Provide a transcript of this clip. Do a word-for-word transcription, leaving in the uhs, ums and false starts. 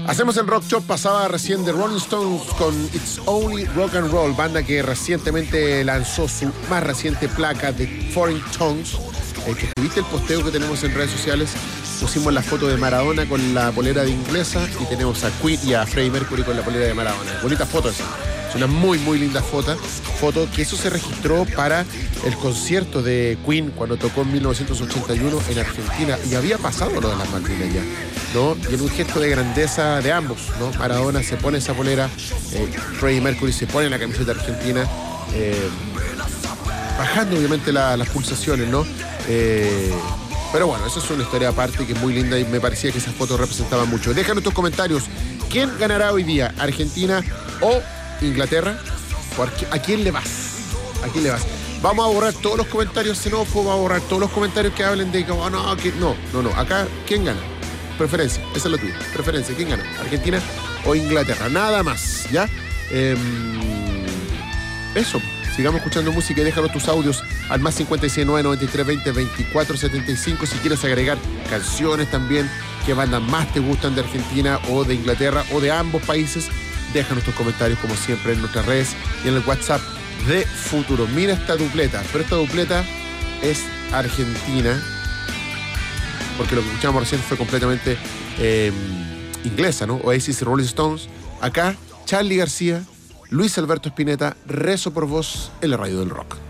Hacemos el Rock Shop. Pasaba recién de Rolling Stones con It's Only Rock and Roll, banda que recientemente lanzó su más reciente placa de Foreign Tongues. Eh, que viste el posteo que tenemos en redes sociales. Pusimos la foto de Maradona con la polera de inglesa y tenemos a Queen y a Freddie Mercury con la polera de Maradona. Bonita foto esa. Es una muy, muy linda foto. Foto que eso se registró para el concierto de Queen cuando tocó en mil novecientos ochenta y uno en Argentina. Y había pasado lo de las Malvinas ya, ¿no? Y en un gesto de grandeza de ambos, ¿no? Maradona se pone esa polera, eh, Freddie Mercury se pone la camiseta argentina, eh, bajando obviamente la, las pulsaciones, ¿no? Eh, pero bueno, esa es una historia aparte que es muy linda y me parecía que esas fotos representaban mucho. Déjanos tus comentarios. ¿Quién ganará hoy día? ¿Argentina o Inglaterra? ¿A quién le vas? ¿A quién le vas? Vamos a borrar todos los comentarios xenófobos, vamos a borrar todos los comentarios que hablen de que oh, no, que no, no, no. Acá, ¿quién gana? Preferencia, esa es la tuya. Preferencia, ¿quién gana? ¿Argentina o Inglaterra? Nada más, ¿ya? Eh, eso. Sigamos escuchando música y déjanos tus audios al más cincuenta y seis nueve noventa y tres veinte veinticuatro setenta y cinco. Si quieres agregar canciones también, qué bandas más te gustan de Argentina o de Inglaterra o de ambos países, déjanos tus comentarios como siempre en nuestras redes y en el WhatsApp de Futuro. Mira esta dupleta, pero esta dupleta es argentina, porque lo que escuchamos recién fue completamente eh, inglesa, ¿no? Oasis y Rolling Stones. Acá, Charly García, Luis Alberto Spinetta, Rezo por Vos en la radio del rock.